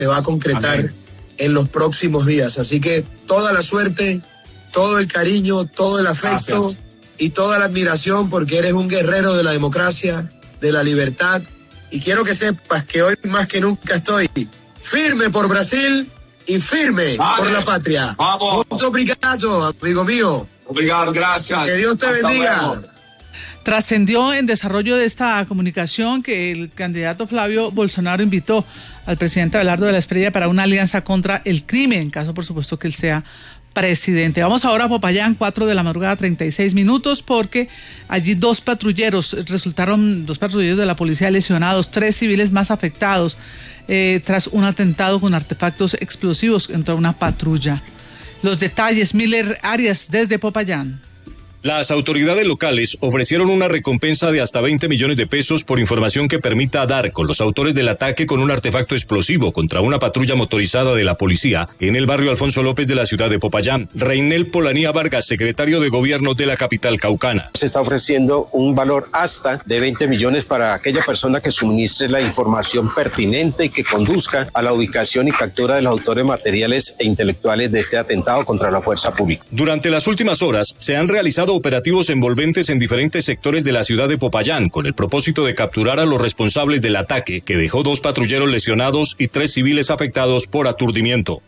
se va a concretar en los próximos días. Así que toda la suerte, todo el cariño, todo el afecto y toda la admiración, porque eres un guerrero de la democracia, de la libertad. Y quiero que sepas que hoy más que nunca estoy firme por Brasil y firme por la patria. Vamos. Muito obrigado, amigo mío. Obrigado, gracias. Que Dios te bendiga. Luego. Trascendió en desarrollo de esta comunicación que el candidato Flavio Bolsonaro invitó al presidente Abelardo de la Espriella para una alianza contra el crimen, en caso, por supuesto, que él sea presidente. Vamos ahora a Popayán, 4 de la madrugada, 36 minutos, porque allí dos patrulleros de la policía lesionados, 3 civiles más afectados, tras un atentado con artefactos explosivos contra una patrulla. Los detalles, Miller Arias, desde Popayán. Las autoridades locales ofrecieron una recompensa de hasta 20 millones de pesos por información que permita dar con los autores del ataque con un artefacto explosivo contra una patrulla motorizada de la policía en el barrio Alfonso López de la ciudad de Popayán. Reinel Polanía Vargas, secretario de Gobierno de la capital caucana. Se está ofreciendo un valor hasta de 20 millones para aquella persona que suministre la información pertinente y que conduzca a la ubicación y captura de los autores materiales e intelectuales de este atentado contra la fuerza pública. Durante las últimas horas se han realizado operativos envolventes en diferentes sectores de la ciudad de Popayán con el propósito de capturar a los responsables del ataque que dejó 2 patrulleros lesionados y 3 civiles afectados por aturdimiento.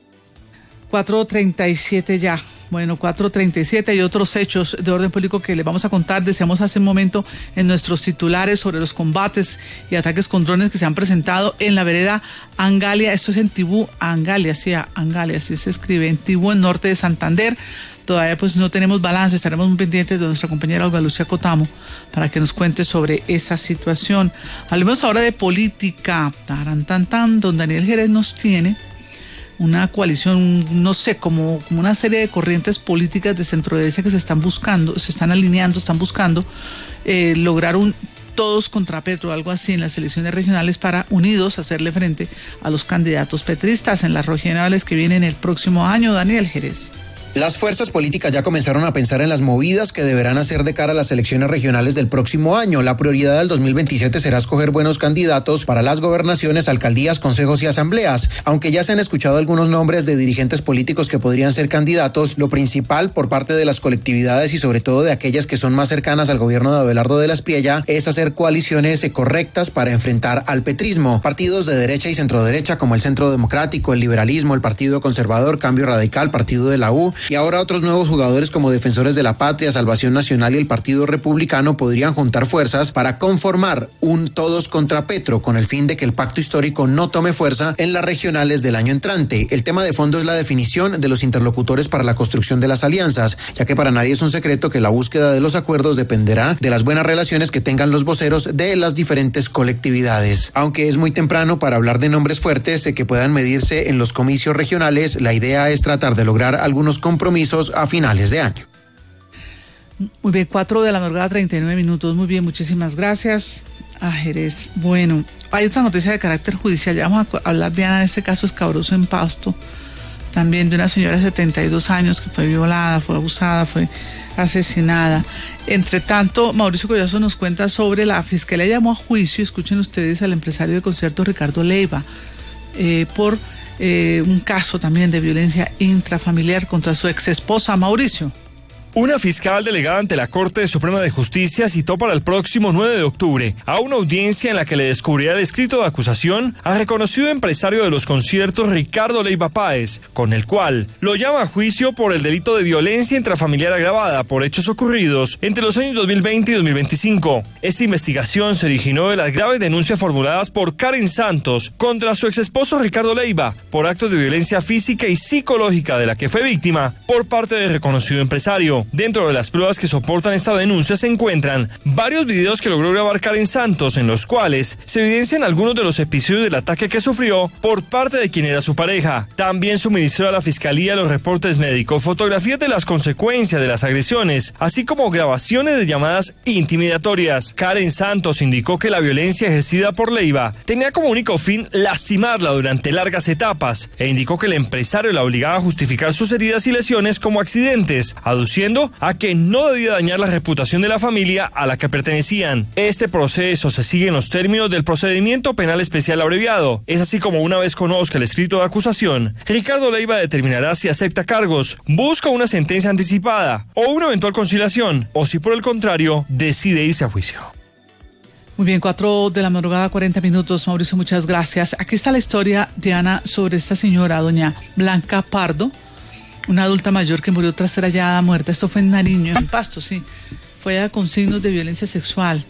4:37 ya. Bueno, 4:37 hay otros hechos de orden público que les vamos a contar. Decíamos hace un momento en nuestros titulares sobre los combates y ataques con drones que se han presentado en la vereda Angalia. Esto es en Tibú, Angalia, así se escribe, en Tibú, en norte de Santander. Todavía pues no tenemos balance, estaremos muy pendientes de nuestra compañera Olga Lucía Cotamo para que nos cuente sobre esa situación. Hablemos ahora de política. Don Daniel Jerez nos tiene una coalición, no sé, como una serie de corrientes políticas de centro derecha que se están alineando, están buscando lograr un todos contra Petro, algo así, en las elecciones regionales para unidos hacerle frente a los candidatos petristas en las regionales que vienen el próximo año. Daniel Jerez. Las fuerzas políticas ya comenzaron a pensar en las movidas que deberán hacer de cara a las elecciones regionales del próximo año. La prioridad del 2027 será escoger buenos candidatos para las gobernaciones, alcaldías, consejos y asambleas. Aunque ya se han escuchado algunos nombres de dirigentes políticos que podrían ser candidatos, lo principal por parte de las colectividades y sobre todo de aquellas que son más cercanas al gobierno de Abelardo de la Espriella es hacer coaliciones correctas para enfrentar al petrismo. Partidos de derecha y centroderecha como el Centro Democrático, el Liberalismo, el Partido Conservador, Cambio Radical, Partido de la U, y ahora otros nuevos jugadores como Defensores de la Patria, Salvación Nacional y el Partido Republicano podrían juntar fuerzas para conformar un todos contra Petro con el fin de que el pacto histórico no tome fuerza en las regionales del año entrante. El tema de fondo es la definición de los interlocutores para la construcción de las alianzas, ya que para nadie es un secreto que la búsqueda de los acuerdos dependerá de las buenas relaciones que tengan los voceros de las diferentes colectividades. Aunque es muy temprano para hablar de nombres fuertes que puedan medirse en los comicios regionales, la idea es tratar de lograr algunos compromisos a finales de año. Muy bien, 4 de la madrugada, 39 minutos. Muy bien, muchísimas gracias a Jerez. Bueno, hay otra noticia de carácter judicial. Ya vamos a hablar de este caso escabroso en Pasto. También de una señora de 72 años que fue violada, fue abusada, fue asesinada. Entre tanto, Mauricio Collazo nos cuenta sobre la Fiscalía llamó a juicio, escuchen ustedes, al empresario de conciertos Ricardo Leiva, por un caso también de violencia intrafamiliar contra su exesposa. Mauricio. Una fiscal delegada ante la Corte Suprema de Justicia citó para el próximo 9 de octubre a una audiencia en la que le descubrirá el escrito de acusación al reconocido empresario de los conciertos Ricardo Leiva Páez, con el cual lo llama a juicio por el delito de violencia intrafamiliar agravada por hechos ocurridos entre los años 2020 y 2025. Esta investigación se originó de las graves denuncias formuladas por Karen Santos contra su exesposo Ricardo Leiva por actos de violencia física y psicológica de la que fue víctima por parte del reconocido empresario. Dentro de las pruebas que soportan esta denuncia se encuentran varios videos que logró grabar Karen Santos, en los cuales se evidencian algunos de los episodios del ataque que sufrió por parte de quien era su pareja. También suministró a la Fiscalía los reportes médicos, fotografías de las consecuencias de las agresiones, así como grabaciones de llamadas intimidatorias. Karen Santos indicó que la violencia ejercida por Leiva tenía como único fin lastimarla durante largas etapas e indicó que el empresario la obligaba a justificar sus heridas y lesiones como accidentes, aduciendo aludiendo a que no debía dañar la reputación de la familia a la que pertenecían. Este proceso se sigue en los términos del procedimiento penal especial abreviado. Es así como una vez conozca el escrito de acusación, Ricardo Leiva determinará si acepta cargos, busca una sentencia anticipada o una eventual conciliación, o si por el contrario decide irse a juicio. Muy bien, 4 de la madrugada, 40 minutos. Mauricio, muchas gracias. Aquí está la historia, Diana, sobre esta señora, doña Blanca Pardo, una adulta mayor que murió tras ser hallada muerta. Esto fue en Nariño, en Pasto, sí. Fue hallada con signos de violencia sexual.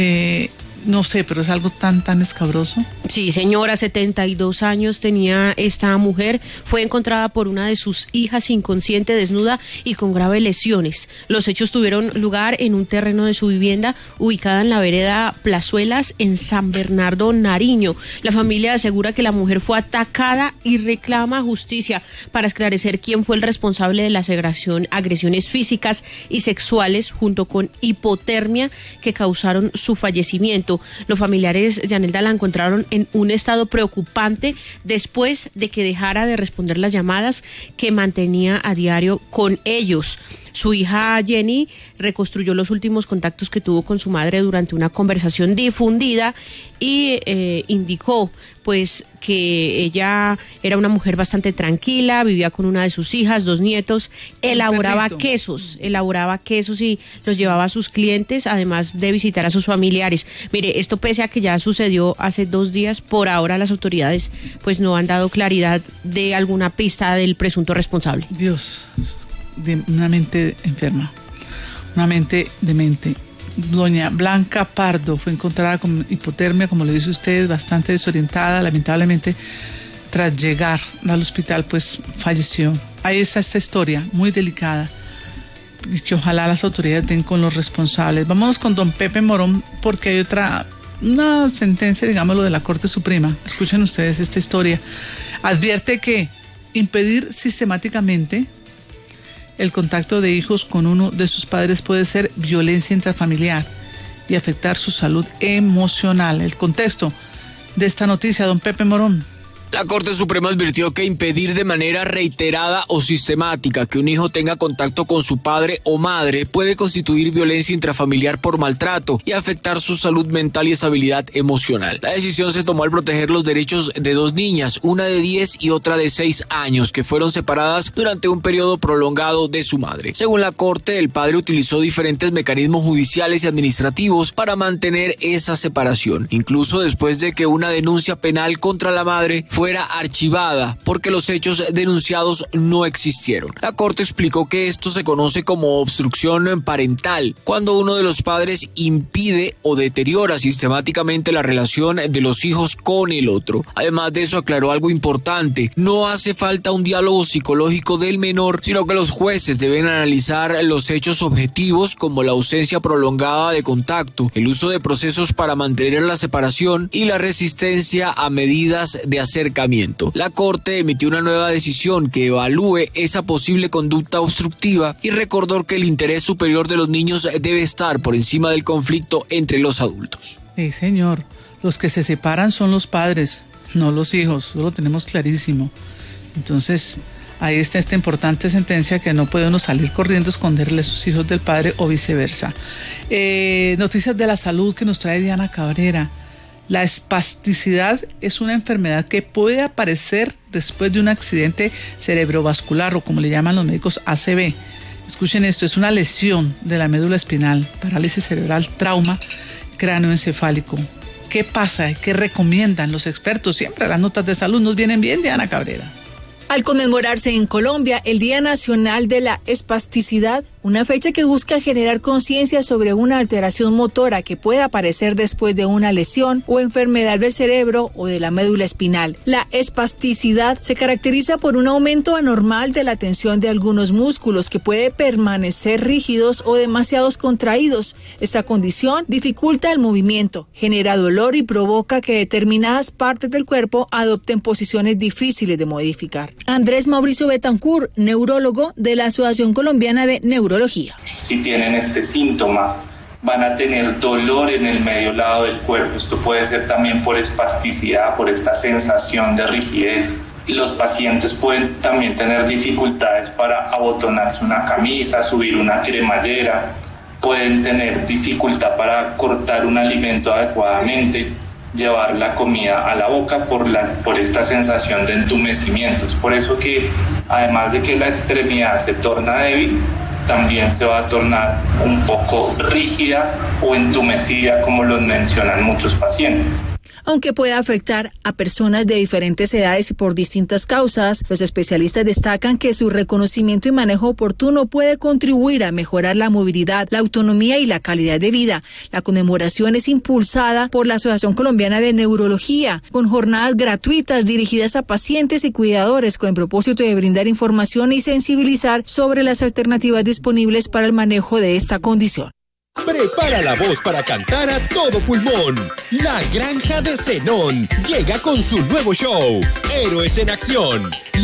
No sé, pero es algo tan escabroso. Sí, señora, 72 años tenía esta mujer. Fue encontrada por una de sus hijas inconsciente, desnuda y con graves lesiones. Los hechos tuvieron lugar en un terreno de su vivienda ubicada en la vereda Plazuelas, en San Bernardo, Nariño. La familia asegura que la mujer fue atacada y reclama justicia para esclarecer quién fue el responsable de las agresiones físicas y sexuales junto con hipotermia que causaron su fallecimiento. Los familiares, Yanelda, la encontraron en un estado preocupante después de que dejara de responder las llamadas que mantenía a diario con ellos. Su hija Jenny reconstruyó los últimos contactos que tuvo con su madre durante una conversación difundida y indicó pues que ella era una mujer bastante tranquila, vivía con una de sus hijas, 2 nietos, elaboraba quesos y los llevaba a sus clientes, además de visitar a sus familiares. Mire, esto pese a que ya sucedió hace 2 días, por ahora las autoridades pues no han dado claridad de alguna pista del presunto responsable. Dios, de una mente enferma, una mente demente. Doña Blanca Pardo fue encontrada con hipotermia, como le dice usted, bastante desorientada. Lamentablemente, tras llegar al hospital, pues falleció. Ahí está esta historia, muy delicada, y que ojalá las autoridades den con los responsables. Vámonos con don Pepe Morón, porque hay una sentencia, digámoslo, de la Corte Suprema. Escuchen ustedes esta historia. Advierte que impedir sistemáticamente el contacto de hijos con uno de sus padres puede ser violencia intrafamiliar y afectar su salud emocional. El contexto de esta noticia, don Pepe Morón. La Corte Suprema advirtió que impedir de manera reiterada o sistemática que un hijo tenga contacto con su padre o madre puede constituir violencia intrafamiliar por maltrato y afectar su salud mental y estabilidad emocional. La decisión se tomó al proteger los derechos de 2 niñas, una de 10 y otra de 6 años, que fueron separadas durante un periodo prolongado de su madre. Según la Corte, el padre utilizó diferentes mecanismos judiciales y administrativos para mantener esa separación, incluso después de que una denuncia penal contra la madre fuera archivada porque los hechos denunciados no existieron. La Corte explicó que esto se conoce como obstrucción parental, cuando uno de los padres impide o deteriora sistemáticamente la relación de los hijos con el otro. Además de eso, aclaró algo importante: no hace falta un diálogo psicológico del menor, sino que los jueces deben analizar los hechos objetivos como la ausencia prolongada de contacto, el uso de procesos para mantener la separación y la resistencia a medidas de acercamiento. La Corte emitió una nueva decisión que evalúe esa posible conducta obstructiva y recordó que el interés superior de los niños debe estar por encima del conflicto entre los adultos. Sí, señor. Los que se separan son los padres, no los hijos. Eso lo tenemos clarísimo. Entonces, ahí está esta importante sentencia que no puede uno salir corriendo a esconderle a sus hijos del padre o viceversa. Noticias de la salud que nos trae Diana Cabrera. La espasticidad es una enfermedad que puede aparecer después de un accidente cerebrovascular o, como le llaman los médicos, ACV. Escuchen esto, es una lesión de la médula espinal, parálisis cerebral, trauma cráneoencefálico. ¿Qué pasa? ¿Qué recomiendan los expertos? Siempre las notas de salud nos vienen bien, Diana Cabrera. Al conmemorarse en Colombia el Día Nacional de la Espasticidad, una fecha que busca generar conciencia sobre una alteración motora que puede aparecer después de una lesión o enfermedad del cerebro o de la médula espinal. La espasticidad se caracteriza por un aumento anormal de la tensión de algunos músculos que puede permanecer rígidos o demasiados contraídos. Esta condición dificulta el movimiento, genera dolor y provoca que determinadas partes del cuerpo adopten posiciones difíciles de modificar. Andrés Mauricio Betancourt, neurólogo de la Asociación Colombiana de Neurología. Si tienen este síntoma, van a tener dolor en el medio lado del cuerpo. Esto puede ser también por espasticidad, por esta sensación de rigidez. Los pacientes pueden también tener dificultades para abotonarse una camisa, subir una cremallera, pueden tener dificultad para cortar un alimento adecuadamente, llevar la comida a la boca por esta sensación de entumecimiento. Es por eso que, además de que la extremidad se torna débil, también se va a tornar un poco rígida o entumecida, como lo mencionan muchos pacientes. Aunque puede afectar a personas de diferentes edades y por distintas causas, los especialistas destacan que su reconocimiento y manejo oportuno puede contribuir a mejorar la movilidad, la autonomía y la calidad de vida. La conmemoración es impulsada por la Asociación Colombiana de Neurología, con jornadas gratuitas dirigidas a pacientes y cuidadores con el propósito de brindar información y sensibilizar sobre las alternativas disponibles para el manejo de esta condición. Prepara la voz para cantar a todo pulmón. La Granja de Zenón llega con su nuevo show, Héroes en Acción.